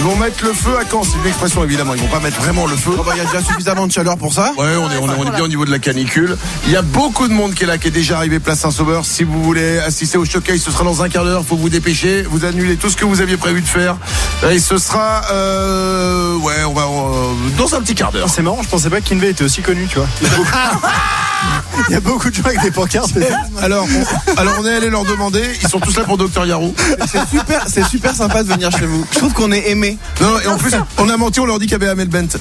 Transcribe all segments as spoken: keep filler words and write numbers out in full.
vont mettre le feu à quand? C'est une expression évidemment, ils vont pas mettre vraiment le feu. Oh bah, il y a déjà suffisamment de chaleur pour ça. Ouais, on est, on est, on est bien au niveau de la canicule. Il y a beaucoup de monde qui est là, qui est déjà arrivé place Saint-Sauveur. Si vous voulez assister au showcase, ce sera dans un quart d'heure. Faut vous dépêcher. Vous annulez tout ce que vous aviez prévu de faire. Et ce sera, euh, ouais, on va euh, dans un petit quart d'heure. C'est marrant, je pensais pas que Kinvey était aussi connu, tu vois. Il y a beaucoup, il y a beaucoup de gens avec des pancartes. Alors, on, alors on est allé leur demander. Ils sont tous là pour Docteur Yarou. C'est super, c'est super sympa de venir chez vous. Je trouve qu'on est aimé. Non, et en plus, on a menti. On leur dit qu'il y avait Amel Bent.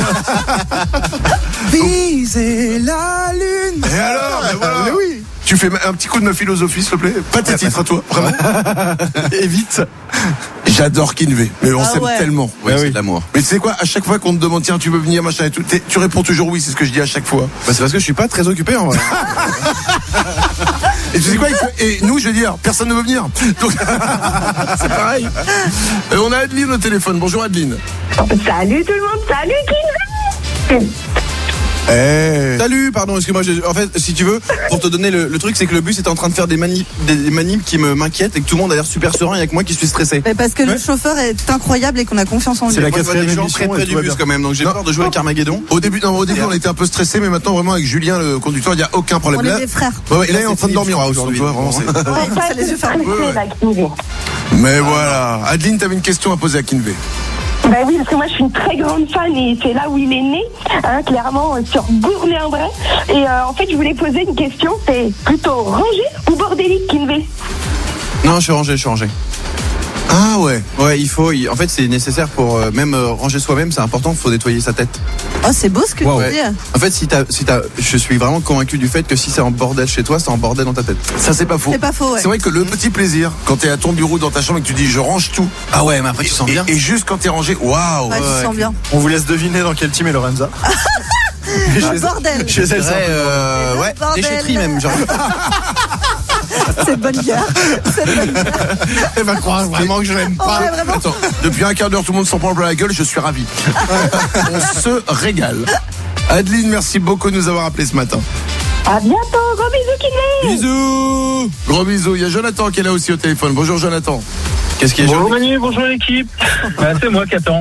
Viser la lune. Et alors, ben voilà. Mais oui. Tu fais un petit coup de ma philosophie, s'il te plaît. Pas tes titres à toi, vraiment. Et vite. J'adore Kinvey, mais on Ah s'aime ouais. tellement. Ouais, Ah c'est oui. de l'amour. Mais tu sais quoi, à chaque fois qu'on te demande tiens tu veux venir machin et tout, tu réponds toujours oui, c'est ce que je dis à chaque fois. Bah, c'est parce que je suis pas très occupé en vrai. Et tu sais quoi, et nous je veux dire personne ne veut venir. Donc c'est pareil. Euh, on a Adeline au téléphone. Bonjour Adeline. Salut tout le monde, salut Kinvey. Eh. Salut, pardon, excuse-moi. j'ai- En fait, si tu veux, pour te donner le, le truc, c'est que le bus était en train de faire des manips, des, des manips qui me m'inquiètent et que tout le monde a l'air super serein. Il y a que moi qui suis stressé. Mais parce que Ouais. le chauffeur est incroyable et qu'on a confiance en lui. C'est la Moi, je vois quatrième des gens émission très près et du tout va bus bien. quand même, donc j'ai Non. peur de jouer avec Armageddon. Au début, non, au début on était un peu stressé, mais maintenant vraiment avec Julien le conducteur, il n'y a aucun problème. On est Là, des frères. ouais, ouais, et là il est Là, en train de c'est dormir Philippe aujourd'hui. aujourd'hui. Vraiment, c'est- Ouais, ça les yeux fermés. Ouais, ouais. Là, Kinvey. Mais voilà. Adeline, t'avais une question à poser à Kinvey. Ben oui, parce que moi je suis une très grande fan et c'est là où il est né, hein, clairement euh, sur Gournay-en-Bray. Et euh, en fait, je voulais poser une question, c'est plutôt rangé ou bordélique, Kinvey? Non, je suis rangé, je suis rangé. Ah ouais. Ouais, il faut. il- En fait, c'est nécessaire pour euh, même euh, ranger soi-même. C'est important. Il faut nettoyer sa tête. Oh, c'est beau ce que Wow. tu dis. En fait, si t'as, si t'as, je suis vraiment convaincu du fait que si c'est en bordel chez toi, c'est en bordel dans ta tête. Ça c'est pas faux. C'est pas faux, ouais. C'est vrai que le petit plaisir quand t'es à ton bureau dans ta chambre et que tu dis je range tout. Ah ouais, mais après tu sens Et, bien. et juste quand t'es rangé, waouh. Ouais, tu sens bien. On vous laisse deviner dans quel team est Lorenza. Bordel. Chez elle, c'est un Ouais, peu- euh, Le ouais, bordel. déchetterie même. Genre. C'est de bonne guerre. C'est de bonne guerre. Elle va croire vraiment que je l'aime Oh, ouais, vraiment. Attends, depuis un quart d'heure, tout le monde s'en prend plein la gueule, je suis ravi. On se régale. Adeline, merci beaucoup de nous avoir appelés ce matin. À bientôt, gros bisous, Kinvey. Bisous. Gros bisous. Il y a Jonathan qui est là aussi au téléphone. Bonjour Jonathan. Qu'est-ce qui est Bonjour joli? Manu, bonjour l'équipe. Bah, c'est moi qui attends.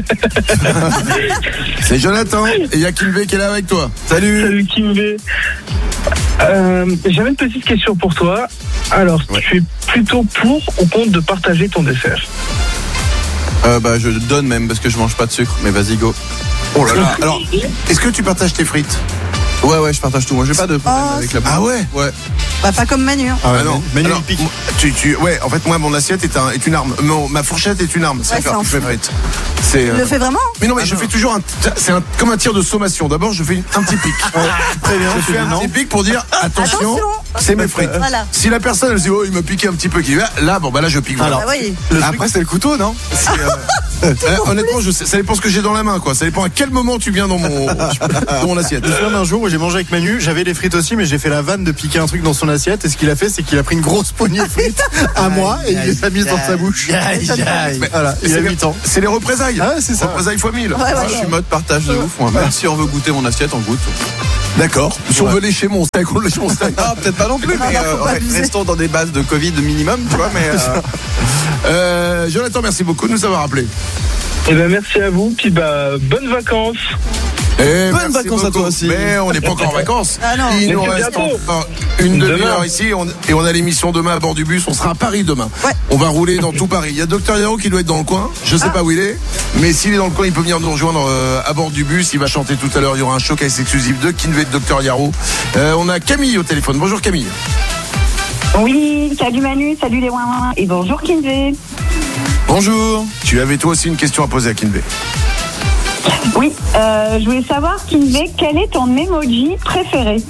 C'est Jonathan. Et il y a Kinvey qui est là avec toi. Salut. Salut Kinvey. Euh, J'avais une petite question pour toi. Alors, Ouais. tu es plutôt pour ou contre de partager ton dessert? Euh, bah, je donne même parce que je mange pas de sucre. Mais vas-y, go. Oh là là. Alors, est-ce que tu partages tes frites? Ouais, ouais, je partage tout. Moi, j'ai pas de problème Oh, avec la Ah ouais. Ouais. Bah, pas comme Manu. Hein. Ah ouais, Ah non. Manu, Alors, il pique. moi, tu, tu, ouais, en fait, moi, mon assiette est, un, est une arme. Mon, ma fourchette est une arme. C'est Ouais, à faire c'est un que je fais fou. frites. C'est. Il euh, le fait vraiment? Mais non, mais Ah je non. fais toujours un. C'est un, comme un tir de sommation. D'abord, je fais une- un petit pic. Très bien, Je c'est fais un non. petit pic pour dire attention, Attention. c'est mes frites. Voilà. Si la personne elle se dit oh il me piquait un petit peu qui va là bon bah là je pique vraiment. Ah oui. Après, c'est le couteau, non? Euh, honnêtement je sais, ça dépend ce que j'ai dans la main quoi. Ça dépend à quel moment tu viens dans mon dans mon assiette. Je me souviens d'un jour où j'ai mangé avec Manu, j'avais les frites aussi, mais j'ai fait la vanne de piquer un truc dans son assiette. Et ce qu'il a fait, c'est qu'il a pris une grosse poignée de frites à moi et il les a mises dans sa bouche. Mais Voilà, il a c'est les- huit ans. C'est les représailles. Ah ouais, c'est ça. Représailles fois mille. Ouais, Moi, ouais. je suis mode partage de ouf. Moi. Même si on veut goûter mon assiette, on goûte. D'accord. Si on veut lécher mon steak, on lèche mon steak. Ah, peut-être pas non plus, mais Ah, faut euh, pas ouais, abuser. restons dans des bases de Covid minimum, tu vois. Mais euh, Euh, Jonathan, merci beaucoup de nous avoir appelés. Eh ben, merci à vous. Puis, bah, bonnes vacances. Eh, Bonnes merci vacances à beaucoup. toi aussi. Mais on n'est pas encore en vacances. Ah non. Il Mais nous c'est reste bientôt. encore une Demain. demi-heure ici et on, et on a l'émission demain à bord du bus. On sera à Paris demain. Ouais. On va rouler dans tout Paris. Il y a Docteur Yaro qui doit être dans le coin. Je sais pas où il est, mais s'il est dans le coin, il peut venir nous rejoindre euh, à bord du bus. Il va chanter tout à l'heure. Il y aura un showcase exclusif de Kinvey de Docteur Yaro. Euh, on a Camille au téléphone. Bonjour Camille. Oui, salut Manu, salut les ouin et bonjour Kinvey. bonjour. Tu avais toi aussi une question à poser à Kinvey. Oui, euh, je voulais savoir Kinvey, quel est ton emoji préféré?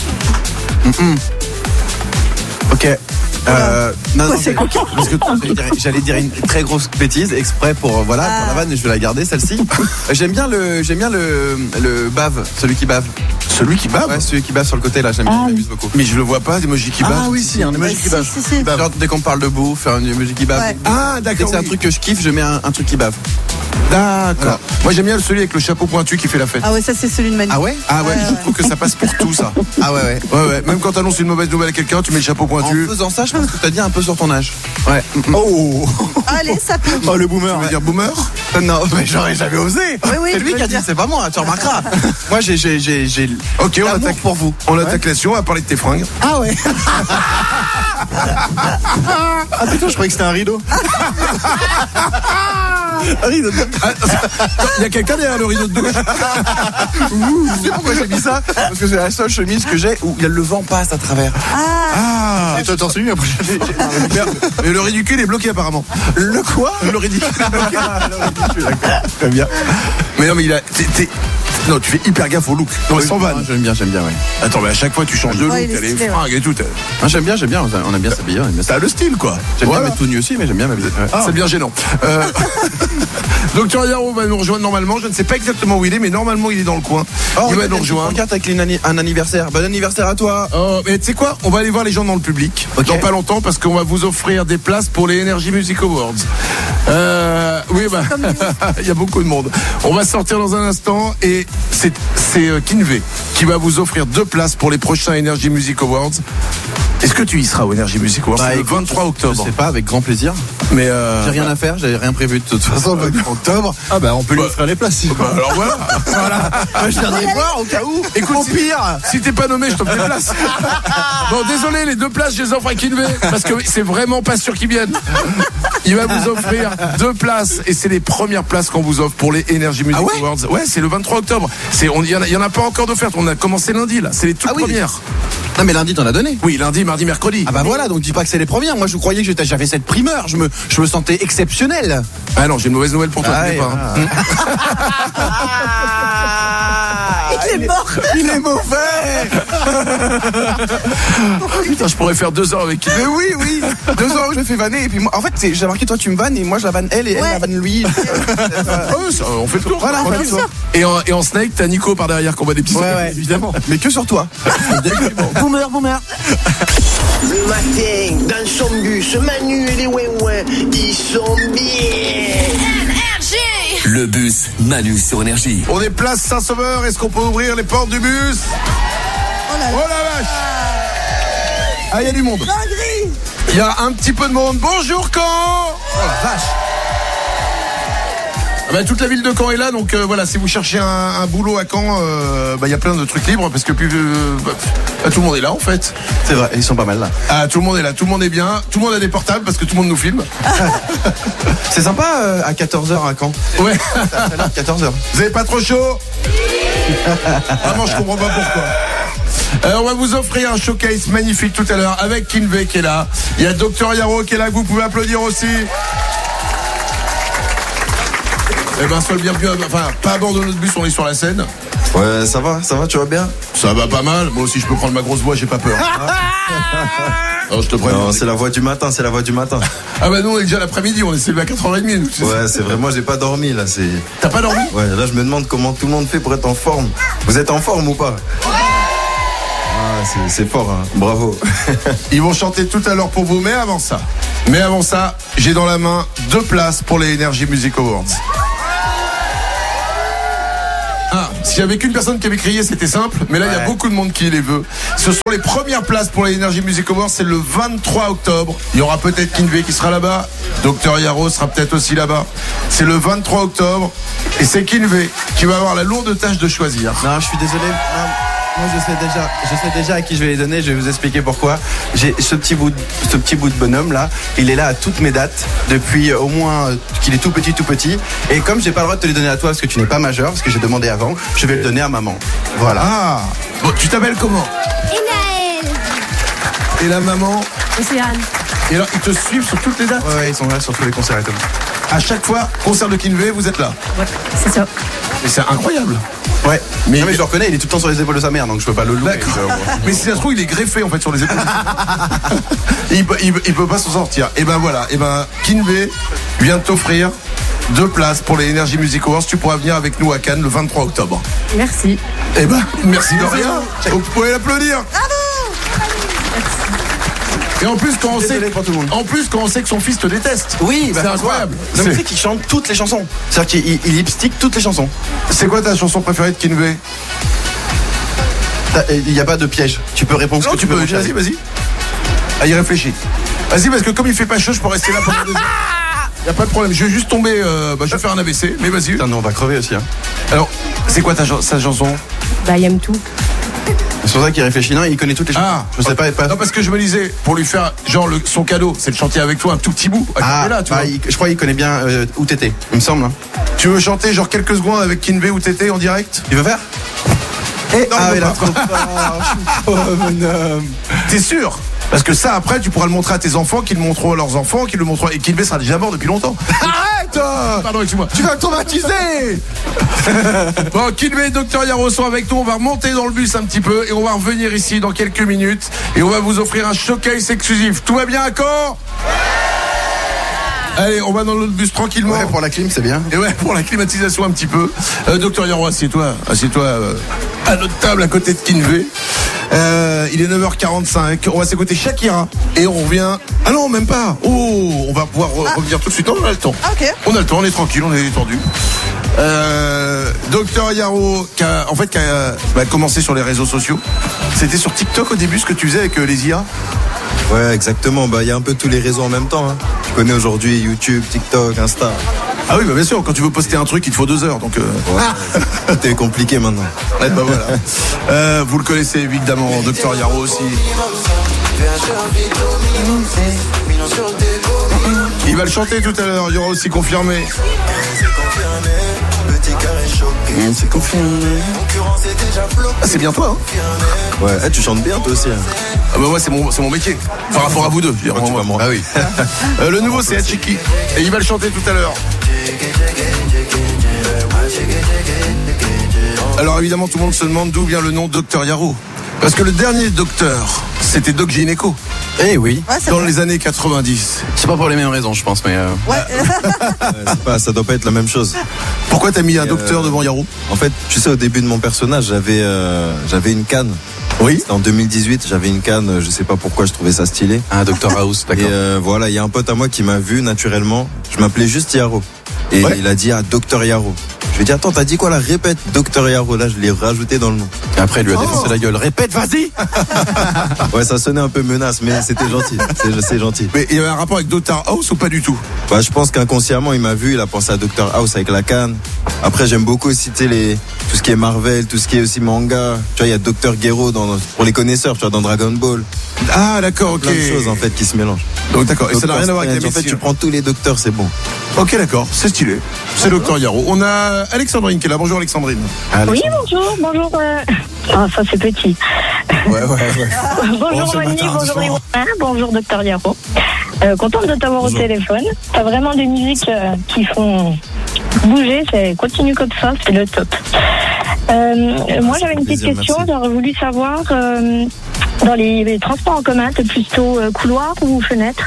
Ok. Euh, non, non, c'est mais- parce que j'allais dire- j'allais dire une très grosse bêtise exprès pour euh, voilà pour la vanne et je vais la garder celle-ci. Euh, J'aime bien le j'aime bien le le bave, celui qui bave. Celui qui bave. Ouais, celui qui bave sur le côté là, j'aime bien, Ah, je m'amuse beaucoup. Mais je le vois pas, emoji qui bave. Ah oui, si, un emoji Bah, qui bave. si, si, si. Genre, dès qu'on parle de bouffe, faire un emoji qui bave. Ouais. Ah Dès que d'accord. c'est un oui. truc que je kiffe, je mets un, un truc qui bave. D'accord. Voilà. Moi j'aime bien celui avec le chapeau pointu qui fait la fête. Ah ouais, ça c'est celui de Manu. Ah ouais Ah ouais, Ouais, je ouais. trouve que ça passe pour tout ça. Ah ouais ouais. Ouais ouais, même quand t'annonces une mauvaise nouvelle à quelqu'un, tu mets le chapeau En pointu. faisant ça, je pense que t'as dit un peu sur ton âge. Ouais. Oh, Allez, ça pique. oh le boomer. Tu veux Ouais. dire boomer? Non, mais j'aurais jamais osé. Oui, oui, c'est je lui peux qui a le dit, dire. c'est pas moi, tu remarqueras. Moi, j'ai, j'ai, j'ai, j'ai Ok, on l'amour attaque pour vous. On attaque la session, on va parler de tes fringues. Ah ouais. Ah putain, je croyais que c'était un rideau. Rideau de- Ah, il y a quelqu'un derrière le rideau de douche. Tu sais pourquoi j'ai mis ça? Parce que c'est la seule chemise que j'ai où il y a le vent passe à travers. Ah, Et toi, t'en souviens après? mais le ridicule est bloqué apparemment. Le quoi? Le ridicule. Très bien. Mais non, mais il a. t'es- t'es- Non, tu fais hyper gaffe au look. Non, mais sans vanne. J'aime bien, j'aime bien, ouais. Attends, mais à chaque fois tu changes de look, Ouais, il est t'as les stylé, ouais. fringues et tout. t'as- Ah, j'aime bien, j'aime bien. On aime bien s'habiller. on aime bien T'as le style, quoi. J'aime Voilà. bien mettre tout nu aussi, mais j'aime bien m'habiller. Ouais. Ah, c'est bien gênant. Euh... Docteur Yaro va nous rejoindre normalement. Je ne sais pas exactement où il est, mais normalement il est dans le coin. Oh, il va regarde, nous une petite rejoindre. pancarte avec une anni- un anniversaire. Bon anniversaire à toi. Oh, mais tu sais quoi? On va aller voir les gens dans le public Ok. dans pas longtemps parce qu'on va vous offrir des places pour les Energy Music Awards. Euh, oui, bah, il y a beaucoup de monde. On va sortir dans un instant et c'est c'est euh, Kinvey qui va vous offrir deux places pour les prochains Energy Music Awards. Est-ce que tu y seras au Energy Music Awards? Bah, C'est le écoute, vingt-trois Je octobre. sais pas, avec grand plaisir. Mais euh, J'ai rien à faire, j'avais rien prévu de toute façon. Le vingt-trois octobre. Ah bah on peut lui Bah, offrir les places. si- bah, alors voilà. voilà. Je viendrai voir au cas où. Écoute, Au si- pire. Si t'es pas nommé, je t'offre des places. Bon, désolé, les deux places, je les offre à Kinvey parce que c'est vraiment pas sûr qu'ils viennent. Il va vous offrir deux places et c'est les premières places qu'on vous offre pour les Energy Music Ah ouais Awards. Ouais, c'est le vingt-trois octobre. C'est, on, il y en a, il y en a pas encore d'offertes. On a commencé lundi là. C'est les toutes Ah oui. premières. Non mais lundi t'en as donné. Oui, lundi, mardi, mercredi. Ah bah voilà, donc dis pas que c'est les premières. Moi je croyais que j'étais- j'avais cette primeur. Je me, je me sentais exceptionnel. Ah non, j'ai une mauvaise nouvelle pour toi. Ah, tu l'es ouais, pas, hein. Il est mort. Il est mauvais. Putain, je pourrais faire deux heures avec Kinvey. Mais oui, oui. Deux ans où je me fais vanner et puis moi, en fait c'est- j'ai remarqué toi tu me vannes et moi je la vanne elle et elle Ouais. la vanne lui. Ah ouais, ça, on fait le tour. Voilà, on fait le Tranquille. tour. Et en, et en Snake, t'as Nico par derrière qu'on va dépister. Ouais ouais évidemment. Mais que sur toi. Boomer, boomer. Le matin, dans son bus, Manu et les ouin-ouin, ils sont bien. Le bus Manu sur Énergie. On est place Saint-Sauveur. Est-ce qu'on peut ouvrir les portes du bus? Oh là Oh là. la vache! Ah, il y a du monde. Dinguerie. Il y a un petit peu de monde. Bonjour Caen. Oh la vache. Ah bah, toute la ville de Caen est là, donc euh, voilà, si vous cherchez un, un boulot à Caen, euh, bah, il y a plein de trucs libres parce que plus, euh, bah, bah, tout le monde est là en fait. C'est vrai, ils sont pas mal là. Ah, tout le monde est là, tout le monde est bien, tout le monde a des portables parce que tout le monde nous filme. C'est sympa euh, à quatorze heures à Caen. Ouais. quatorze heures. Vous avez pas trop chaud? Vraiment, je comprends pas pourquoi. Euh, on va vous offrir un showcase magnifique tout à l'heure avec Kinvey qui est là. Il y a Docteur Yaro qui est là, que vous pouvez applaudir aussi. Eh ben, sois le bienvenu. Enfin, pas à bord de notre bus, on est sur la scène. Ouais, ça va, ça va, tu vas bien? Ça va pas mal. Moi aussi, je peux prendre ma grosse voix, j'ai pas peur. Oh, je te préviens. Non, c'est la voix du matin, c'est la voix du matin. Ah bah nous, on est déjà l'après-midi, on est levé à quatre heures trente. nous. Ouais, c'est vrai, moi j'ai pas dormi là, c'est... T'as pas dormi? Ouais, là je me demande comment tout le monde fait pour être en forme. Vous êtes en forme ou pas? Ah, c'est, c'est fort, hein. Bravo. Ils vont chanter tout à l'heure pour vous, mais avant ça, mais avant ça, j'ai dans la main deux places pour les Energy Music Awards. Ah, s'il y avait qu'une personne qui avait crié, c'était simple, mais là, il y a Ouais. beaucoup de monde qui les veut. Ce sont les premières places pour les Energy Music Awards, c'est le vingt-trois octobre. Il y aura peut-être Kinvey qui sera là-bas, Docteur Yaro sera peut-être aussi là-bas. C'est le vingt-trois octobre, et c'est Kinvey qui va avoir la lourde tâche de choisir. Non, je suis désolé. Non, moi, je sais déjà, je sais déjà à qui je vais les donner. Je vais vous expliquer pourquoi. J'ai ce petit bout, de, ce petit bout de bonhomme là. Il est là à toutes mes dates depuis euh, au moins euh, qu'il est tout petit, tout petit. Et comme j'ai pas le droit de te les donner à toi parce que tu n'es pas majeur, parce que j'ai demandé avant, je vais le donner à maman. Voilà. Ah, bon, tu t'appelles comment? Enaël. Et la maman? Océane. Et alors, ils te suivent sur toutes les dates? Ouais, ouais, ils sont là sur tous les concerts et tout. À chaque fois, concert de Kinvey, vous êtes là. Ouais, c'est ça. Et c'est incroyable. Ouais. Mais- Mais, mais je le reconnais, il est tout le temps sur les épaules de sa mère, donc je peux pas le louer. D'accord. Je- Mais si ça se trouve, il est greffé en fait sur les épaules. il, peut- il, peut- il peut pas s'en sortir. Et ben voilà. Et ben Kinvey vient de t'offrir deux places pour les Energy Music Awards. Tu pourras venir avec nous à Cannes le vingt-trois octobre. Merci. Et ben merci de rien. Vous pouvez l'applaudir. Et en plus quand on sait, Désolé pour tout le monde. en plus quand on sait que son fils te déteste. Oui, c'est bah, incroyable. Non, mais tu C'est- sais qu'il chante toutes les chansons. C'est-à-dire qu'il il lipstick toutes les chansons. C'est quoi ta chanson préférée de Kinvey? T'as- Il n'y a pas de piège. Tu peux répondre ce Non, que tu peux. mon Vas-y, chéri. vas-y. Ah, il réfléchit. Vas-y, parce que comme il fait pas chaud, je peux rester là pendant des heures. Y a pas de problème. Je vais juste tomber. Euh, bah, je vais faire un A V C. Mais vas-y. Putain, non, on va crever aussi. Hein. Alors, c'est quoi ta sa chanson? Bah, il aime tout. C'est pour ça qu'il réfléchit. Non, il connaît toutes les chansons. Ah, je sais pas. pas... Non, parce que je me disais, pour lui faire, genre, le, son cadeau, c'est de chanter avec toi un tout petit bout. Ah, là, tu bah, vois. il, je crois qu'il connaît bien euh, où t'étais, il me semble. Hein. Tu veux chanter, genre, quelques secondes avec Kinvé ou Tété en direct? Tu veux faire? Et non, ah, il il veut a pas. trop peur. Oh, bonhomme. T'es sûr? Parce que ça, après, tu pourras le montrer à tes enfants, qu'ils le montreront à leurs enfants, qu'ils le montreront. Et Kinvé sera déjà mort depuis longtemps. Arrête! Pardon, excuse-moi. Tu vas me traumatiser! Bon, Kinvé et Docteur Yaro sont avec nous. On va remonter dans le bus un petit peu et on va revenir ici dans quelques minutes. Et on va vous offrir un showcase exclusif. Tout va bien à Caen? Allez, on va dans l'autre bus tranquillement. Ouais, pour la clim, c'est bien. Et ouais, pour la climatisation un petit peu. Euh, Docteur Yaro, assieds-toi, assieds-toi euh, à notre table à côté de Kinvé. Euh, il est neuf heures quarante-cinq. On va s'écouter Shakira et on revient. Ah non, même pas. Oh, on va pouvoir re- Ah. revenir tout de suite. Non, on a le temps. Ah, ok. On a le temps, on est tranquille, on est détendu. Euh, Docteur Yaro, qui a, en fait, qui a bah, commencé sur les réseaux sociaux. C'était sur TikTok au début ce que tu faisais avec euh, les I A. Ouais, exactement. Bah, il y a un peu tous les réseaux en même temps. Hein. Tu connais aujourd'hui YouTube, TikTok, Insta. Ah oui, bah bien sûr. Quand tu veux poster un truc, il te faut deux heures. Donc, euh... Ouais. T'es compliqué maintenant. ouais, bah voilà. Euh, vous le connaissez évidemment, Docteur Yaro aussi. Il va le chanter tout à l'heure. Il y aura aussi confirmé. C'est confirmé. Ah, c'est bien toi, hein? Ouais, eh, tu chantes bien toi aussi. Hein. Ah bah moi c'est mon, c'est mon métier. Par rapport à vous deux. Je veux dire, Ouais, tu moi- vas me- ah oui. Euh, le nouveau c'est Hachiki. Et il va le chanter tout à l'heure. Alors évidemment tout le monde se demande d'où vient le nom Docteur Yaro. Parce que le dernier docteur, c'était Doc Gynéco. Eh oui. Ouais, c'est Dans vrai. les années quatre-vingt-dix. C'est pas pour les mêmes raisons, je pense, mais. Euh... Ouais. Ouais, c'est pas, ça doit pas être la même chose. Pourquoi t'as mis un Et docteur euh, devant Yaro? En fait, tu sais, au début de mon personnage, j'avais euh, j'avais une canne. Oui. C'était en deux mille dix-huit, j'avais une canne. Je sais pas pourquoi, je trouvais ça stylé. Ah, Docteur House, Et d'accord. euh, voilà, il y a un pote à moi qui m'a vu naturellement. Je m'appelais juste Yaro. Et Ouais. il a dit, ah, Docteur Yaro. Je lui ai dit, attends, t'as dit quoi là? Répète, Docteur Yaro. Là, je l'ai rajouté dans le nom. Et après, il lui a Oh. défoncé la gueule. Répète, vas-y. Ouais, ça sonnait un peu menace, mais c'était gentil. C'est, c'est gentil. Mais il y avait un rapport avec Docteur House ou pas du tout? Bah, je pense qu'inconsciemment, il m'a vu, il a pensé à Docteur House avec la canne. Après, j'aime beaucoup aussi, tu sais, les, tout ce qui est Marvel, tout ce qui est aussi manga. Tu vois, il y a Docteur Gero dans, pour les connaisseurs, tu vois, dans Dragon Ball. Ah d'accord, ok. Plein de choses, en fait, qui se mélangent. Donc d'accord, et ça n'a Docteur rien à voir avec la Strange, en fait, médecine. tu prends tous les docteurs, c'est bon. Ok d'accord, c'est stylé. C'est Docteur Yaro. On a Alexandrine qui est là. Bonjour Alexandrine. Oui, bonjour, bonjour. euh, Ah, ça c'est petit. Ouais, ouais, ouais. Bonjour c'est le Mani, matin, bonjour doucement. les voisins, bonjour Docteur Yaro. Euh, contente de t'avoir au téléphone. T'as vraiment des musiques euh, qui font bouger, c'est continue comme ça, c'est le top. Euh, moi j'avais une petite plaisir, question, merci. j'aurais voulu savoir euh, dans les, les transports en commun, t'es plutôt euh, couloir ou fenêtre?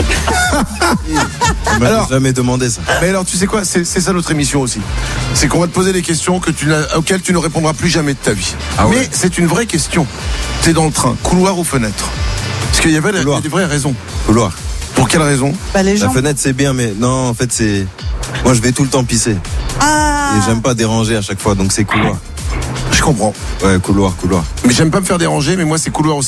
On m'a Alors- jamais demandé ça. Mais alors tu sais quoi, c'est c'est ça notre émission aussi. C'est qu'on va te poser des questions que tu n'as- auxquelles tu ne répondras plus jamais de ta vie. Ah ouais. Mais c'est une vraie question. T'es dans le train, couloir ou fenêtre? Parce qu'il y avait il y a Couloir. des vraies raisons. Couloir. Pour quelle raison? Bah, les La gens. fenêtre, c'est bien, mais non, en fait, c'est. Moi, je vais tout le temps pisser. Ah. Et j'aime pas déranger à chaque fois, donc c'est couloir. Je comprends. Ouais, couloir, couloir. Mais j'aime pas me faire déranger, mais moi c'est couloir aussi.